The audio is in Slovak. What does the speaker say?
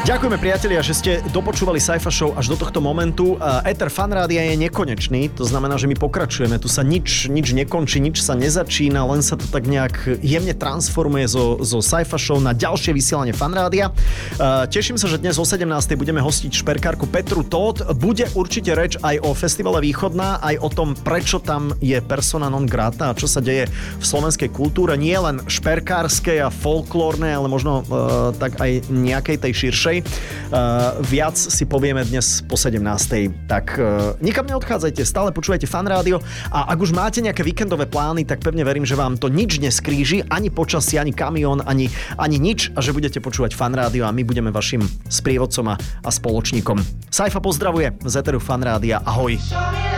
Ďakujeme priatelia, že ste dopočúvali Saifa Show až do tohto momentu. Éter Fanrádia je nekonečný, to znamená, že my pokračujeme. Tu sa nič nekončí, nič sa nezačína, len sa to tak nejak jemne transformuje zo Saifa Show na ďalšie vysielanie Fanrádia. Teším sa, že dnes o 17. budeme hostiť šperkárku Petru Tóth. Bude určite reč aj o festivale Východná, aj o tom, prečo tam je persona non grata a čo sa deje v slovenskej kultúre. Nie len šperkárskej a folklórnej, ale možno tak aj nejakej tej širšej. Viac si povieme dnes po 17. Tak nikam neodchádzajte, stále počúvajte Fanrádio a ak už máte nejaké víkendové plány, tak pevne verím, že vám to nič neskríži, ani počasie, ani kamión, ani nič a že budete počúvať Fanrádio a my budeme vašim sprievodcom a spoločníkom. Saifa pozdravuje z éteru Fanrádia. Ahoj.